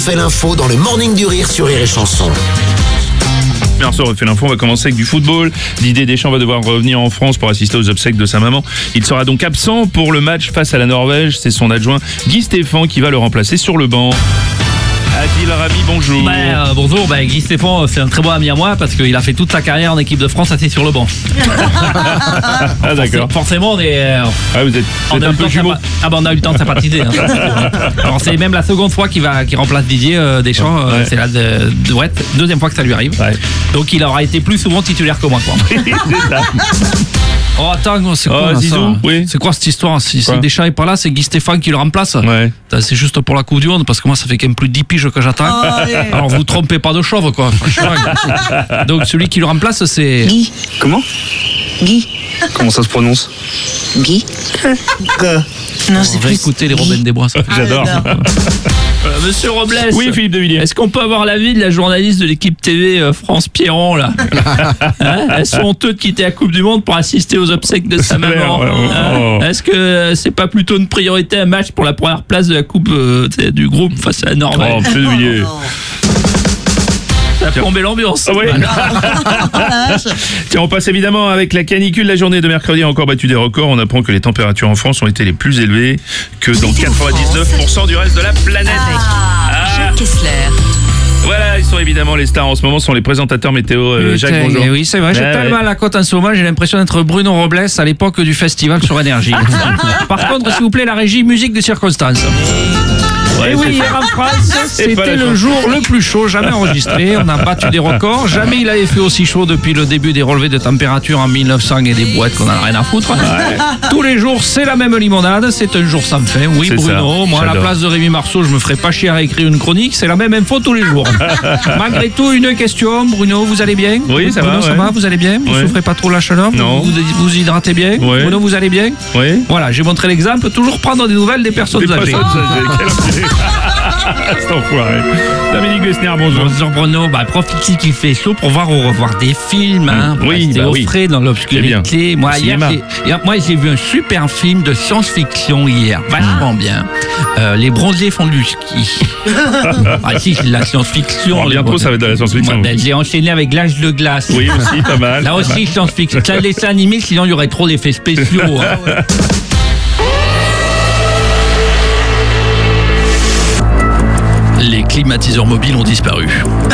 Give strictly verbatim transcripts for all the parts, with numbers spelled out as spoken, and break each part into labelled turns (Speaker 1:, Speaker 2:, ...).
Speaker 1: Fait l'info dans le Morning du Rire sur Rire et Chanson.
Speaker 2: Marceau refait l'info, on va commencer avec du football. Didier Deschamps va devoir revenir en France pour assister aux obsèques de sa maman. Il sera donc absent pour le match face à la Norvège. C'est son adjoint Guy Stéphane qui va le remplacer sur le banc. Adil Rami, bonjour.
Speaker 3: Ben, euh, bonjour, ben, Guy Stéphane, c'est un très bon ami à moi parce qu'il a fait toute sa carrière en équipe de France assis sur le banc.
Speaker 2: Ah d'accord.
Speaker 3: Forcément, on est. Euh,
Speaker 2: ah, vous êtes, vous êtes un peu jumeaux.
Speaker 3: Ah ben on a eu le temps de sympathiser. Hein. Alors c'est même la seconde fois qu'il va, qu'il remplace Didier euh, Deschamps. Euh, ouais. C'est la de, de, ouais, deuxième fois que ça lui arrive. Ouais. Donc il aura été plus souvent titulaire que moi, quoi.
Speaker 2: C'est ça.
Speaker 3: Oh attends, c'est quoi,
Speaker 2: oh,
Speaker 3: là,
Speaker 2: Zizou, oui.
Speaker 3: C'est quoi cette histoire? Si, si Deschamps est pas là, c'est Guy Stéphane qui le remplace.
Speaker 2: Ouais.
Speaker 3: C'est juste pour la Coupe du Monde parce que moi ça fait quand même plus de dix piges que j'attends. Oh, yeah. Alors vous trompez pas de chauve, quoi. Donc celui qui le remplace, c'est
Speaker 4: Guy.
Speaker 5: Comment?
Speaker 4: Guy.
Speaker 5: Comment ça se prononce?
Speaker 4: Guy.
Speaker 3: Non, c'est plus. Écoutez les Robin des Bois. Ça.
Speaker 2: J'adore.
Speaker 3: Euh, Monsieur Robles.
Speaker 2: Oui, Philippe de Villiers.
Speaker 3: Est-ce qu'on peut avoir l'avis de la journaliste de l'équipe T V euh, France Pierron là? Hein? Elles sont honteuses de quitter la Coupe du Monde pour assister aux obsèques de sa maman.
Speaker 2: Ouais, ouais,
Speaker 3: hein?
Speaker 2: oh.
Speaker 3: Est-ce que euh, c'est pas plutôt une priorité un match pour la première place de la Coupe euh, du groupe face à la Norvège?
Speaker 2: Oh, Monsieur de Villiers.
Speaker 3: Ça a plombé l'ambiance.
Speaker 2: Ah oui. Tiens, on passe évidemment avec la canicule. La journée de mercredi a encore battu des records. On apprend que les températures en France ont été les plus élevées que dans quatre-vingt-dix-neuf pour cent du reste de la planète.
Speaker 6: Ah, Jacques Kessler.
Speaker 2: Voilà, ils sont évidemment les stars en ce moment, sont les présentateurs météo. Euh, Jacques,
Speaker 3: Putain,
Speaker 2: bonjour.
Speaker 3: Oui, c'est vrai, j'ai
Speaker 2: ouais,
Speaker 3: tellement
Speaker 2: ouais.
Speaker 3: la cote en ce moment, j'ai l'impression d'être Bruno Robles à l'époque du festival sur Énergie. Par contre, s'il vous plaît, la régie musique de circonstance.
Speaker 2: Ouais,
Speaker 3: et oui, hier en France, c'était le jour le plus chaud jamais enregistré. On a battu des records. Jamais il avait fait aussi chaud depuis le début des relevés de température en mille neuf cents et des boîtes qu'on en a rien à foutre. Ouais. Tous les jours, c'est la même limonade. C'est un jour sans fin. Oui, c'est Bruno. Ça. Moi, à la place de Rémi Marceau, je me ferai pas chier à écrire une chronique. C'est la même info tous les jours. Malgré tout, une question. Bruno, vous allez bien?
Speaker 2: Oui, ça
Speaker 3: Bruno,
Speaker 2: va.
Speaker 3: ça
Speaker 2: ouais.
Speaker 3: va? Vous allez bien? Vous
Speaker 2: ouais.
Speaker 3: souffrez pas trop la chaleur?
Speaker 2: Non.
Speaker 3: Vous vous, vous hydratez bien?
Speaker 2: Ouais.
Speaker 3: Bruno, vous allez bien?
Speaker 2: Oui.
Speaker 3: Voilà, j'ai montré l'exemple. Toujours prendre des nouvelles des personnes
Speaker 2: des
Speaker 3: âgées.
Speaker 2: Personnes âgées. C'est enfoiré. Dominique Besnéard, bonjour.
Speaker 3: Bonjour Bruno, bah, profitez qu'il fait chaud pour voir ou revoir des films. Hein,
Speaker 2: mmh. Oui, bah
Speaker 3: au
Speaker 2: oui.
Speaker 3: frais dans l'obscurité. Moi, hier, j'ai, moi, j'ai vu un super film de science-fiction hier, vachement mmh. bien. Euh, les bronzés font du ski. Ah si, c'est de la science-fiction.
Speaker 2: Oh, bientôt, ça va être de la science-fiction.
Speaker 3: Moi, j'ai enchaîné avec L'Âge de glace.
Speaker 2: Oui, aussi, pas mal.
Speaker 3: Là aussi, science-fiction. C'est un dessin animé, sinon il y aurait trop d'effets spéciaux. Hein. Les climatiseurs mobiles ont disparu.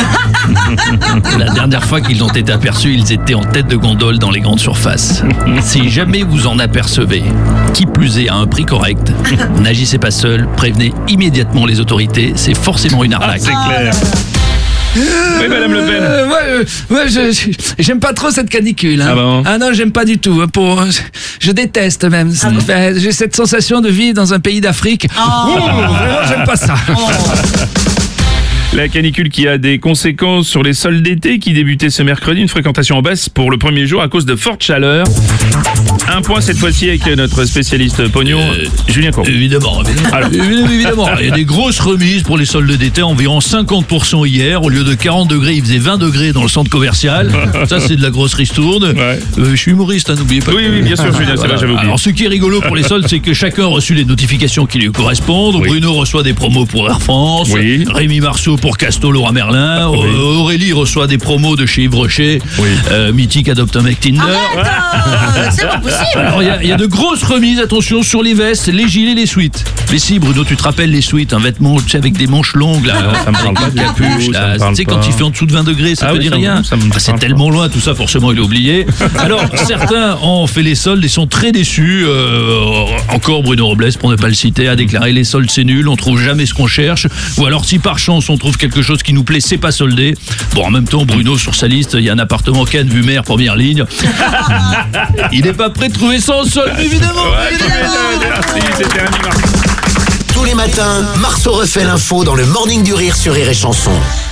Speaker 3: La dernière fois qu'ils ont été aperçus, ils étaient en tête de gondole dans les grandes surfaces. Si jamais vous en apercevez, qui plus est à un prix correct, n'agissez pas seul, prévenez immédiatement les autorités, c'est forcément une arnaque.
Speaker 2: Ah, c'est clair. Oui, Madame Le Pen.
Speaker 3: Euh, ouais, ouais, je, je, j'aime pas trop cette canicule. Hein.
Speaker 2: Ah, bon
Speaker 3: ah non, j'aime pas du tout. Hein, pour, je, je déteste même. Ah bon j'ai cette sensation de vivre dans un pays d'Afrique. Oh, oh, vraiment, j'aime pas ça. Oh.
Speaker 2: La canicule qui a des conséquences sur les soldes d'été qui débutaient ce mercredi. Une fréquentation en baisse pour le premier jour à cause de forte chaleur. Un point cette fois-ci avec notre spécialiste pognon, euh, Julien Courbet.
Speaker 7: Évidemment, évidemment. évidemment. Il y a des grosses remises pour les soldes d'été, environ cinquante pour cent hier. Au lieu de quarante degrés, il faisait vingt degrés dans le centre commercial. Ça, c'est de la grosse ristourne. Ouais. Euh, je suis humoriste, hein, n'oubliez pas.
Speaker 2: Oui, oui, bien sûr, Julien, c'est vrai, j'avais oublié.
Speaker 7: Alors, ce qui est rigolo pour les soldes, c'est que chacun a reçu les notifications qui lui correspondent. Oui. Bruno reçoit des promos pour Air France. Oui. Rémi Marceau pour Casto Laurent Merlin. Oui. Aurélie reçoit des promos de chez Yves Rocher. Oui. Euh, Mythique adopte un mec Tinder.
Speaker 6: Arrête, c'est pas possible.
Speaker 7: Alors, il y, y a de grosses remises, attention, sur les vestes, les gilets, les suites. Mais si, Bruno, tu te rappelles les suites, un vêtement avec des manches longues, là,
Speaker 2: non, ça me parle
Speaker 7: avec
Speaker 2: pas
Speaker 7: une capuche, là, tu sais, quand il fait en dessous de vingt degrés, ça ah te oui, dit ça rien. Ça me, ça me c'est tellement loin, tout ça, forcément, il a oublié. Alors, certains ont fait les soldes et sont très déçus. Euh, encore Bruno Robles, pour ne pas le citer, a déclaré les soldes, c'est nul, on trouve jamais ce qu'on cherche. Ou alors, si par chance, on trouve quelque chose qui nous plaît, c'est pas soldé. Bon, en même temps, Bruno, sur sa liste, il y a un appartement Cannes vue mer, première ligne. Il n'est pas prêt de trouver ça en solde, évidemment.
Speaker 2: Ouais, évidemment. Merci, c'était Rémi Marceau.
Speaker 1: Tous les matins, Marceau refait l'info dans le Morning du Rire sur Rire et Chanson.